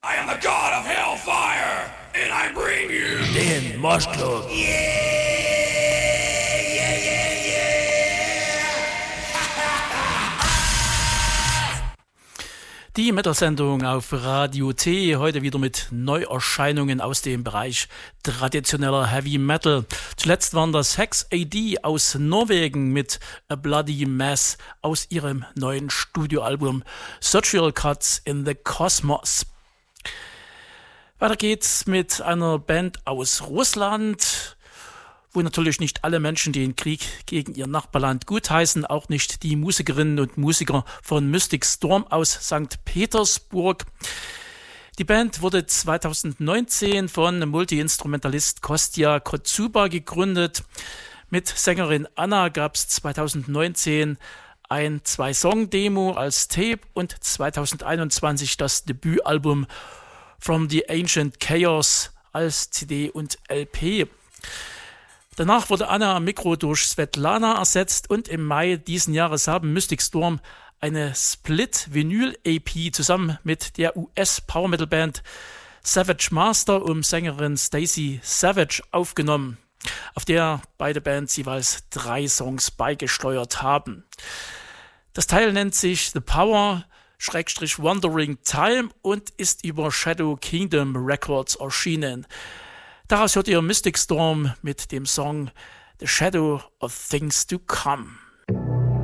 I am the god of hellfire, and I bring you den Mosh Club. Die Metal-Sendung auf Radio T, heute wieder mit Neuerscheinungen aus dem Bereich traditioneller Heavy Metal. Zuletzt waren das Hex AD aus Norwegen mit A Bloody Mess aus ihrem neuen Studioalbum Surgical Cuts in the Cosmos. Weiter geht's mit einer Band aus Russland, wo natürlich nicht alle Menschen den Krieg gegen ihr Nachbarland gutheißen, auch nicht die Musikerinnen und Musiker von Mystic Storm aus St. Petersburg. Die Band wurde 2019 von Multi-Instrumentalist Kostya Kotsuba gegründet. Mit Sängerin Anna gab es 2019 ein 2-Song-Demo als Tape und 2021 das Debütalbum From the Ancient Chaos als CD und LP. Danach wurde Anna am Mikro durch Svetlana ersetzt und im Mai diesen Jahres haben Mystic Storm eine Split-Vinyl-EP zusammen mit der US-Power-Metal-Band Savage Master um Sängerin Stacey Savage aufgenommen, auf der beide Bands jeweils 3 Songs beigesteuert haben. Das Teil nennt sich The Power /Wandering Time und ist über Shadow Kingdom Records erschienen. Daraus hört ihr Mystic Storm mit dem Song The Shadow of Things to Come.